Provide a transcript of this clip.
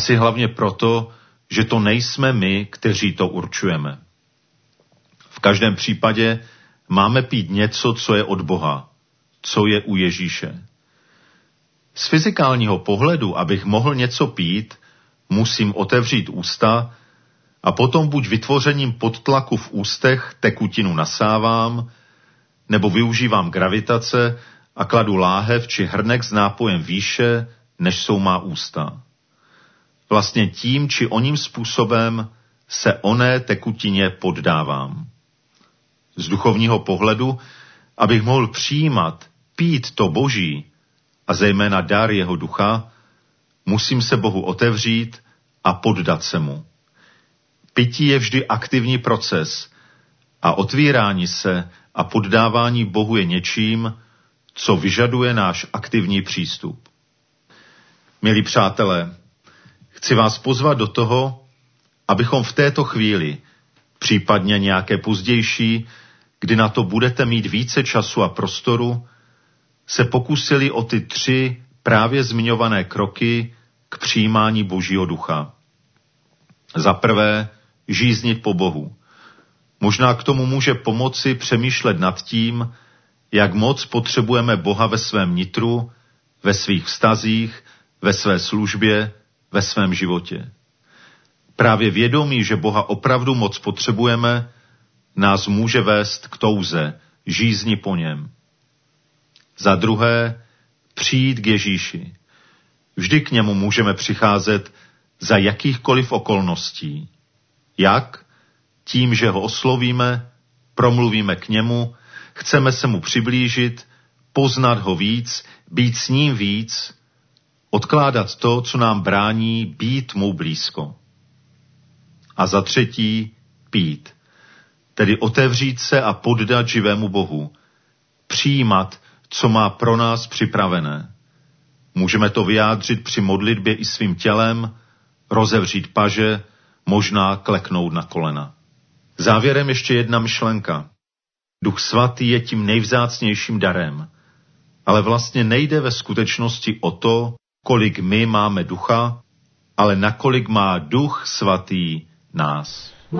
Asi hlavně proto, že to nejsme my, kteří to určujeme. V každém případě máme pít něco, co je od Boha, co je u Ježíše. Z fyzikálního pohledu, abych mohl něco pít, musím otevřít ústa a potom buď vytvořením podtlaku v ústech tekutinu nasávám, nebo využívám gravitace a kladu láhev či hrnek s nápojem výše, než jsou má ústa. Vlastně tím či oním způsobem se oné tekutině poddávám. Z duchovního pohledu, abych mohl přijímat, pít to Boží a zejména dar jeho ducha, musím se Bohu otevřít a poddat se mu. Pití je vždy aktivní proces a otvírání se a poddávání Bohu je něčím, co vyžaduje náš aktivní přístup. Milí přátelé, chci vás pozvat do toho, abychom v této chvíli, případně nějaké pozdější, kdy na to budete mít více času a prostoru, se pokusili o ty 3 právě zmiňované kroky k přijímání Božího ducha. Za prvé, žíznit po Bohu. Možná k tomu může pomoci přemýšlet nad tím, jak moc potřebujeme Boha ve svém nitru, ve svých vztazích, ve své službě, ve svém životě. Právě vědomí, že Boha opravdu moc potřebujeme, nás může vést k touze, žízni po něm. Za druhé, přijít k Ježíši. Vždy k němu můžeme přicházet za jakýchkoliv okolností. Jak? Tím, že ho oslovíme, promluvíme k němu, chceme se mu přiblížit, poznat ho víc, být s ním víc, odkládat to, co nám brání být mu blízko. A za třetí, pít. Tedy otevřít se a poddat živému Bohu. Přijímat, co má pro nás připravené. Můžeme to vyjádřit při modlitbě i svým tělem, rozevřít paže, možná kleknout na kolena. Závěrem ještě jedna myšlenka. Duch svatý je tím nejvzácnějším darem, ale vlastně nejde ve skutečnosti o to, kolik my máme ducha, ale nakolik má Duch svatý nás.